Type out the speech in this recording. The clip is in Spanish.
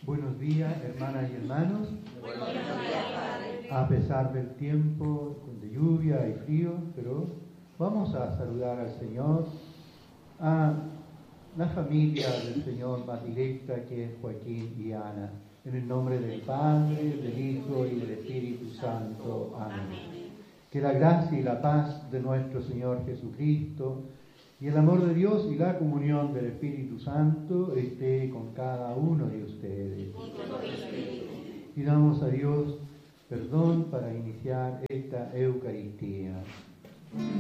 Buenos días, hermanas y hermanos. Buenos días, Padre. A pesar del tiempo de lluvia y frío, pero vamos a saludar al Señor, a la familia del Señor más directa, que es Joaquín y Ana. En el nombre del Padre, del Hijo y del Espíritu Santo. Amén. Que la gracia y la paz de nuestro Señor Jesucristo y el amor de Dios y la comunión del Espíritu Santo esté con cada uno de ustedes. Y damos a Dios perdón para iniciar esta Eucaristía.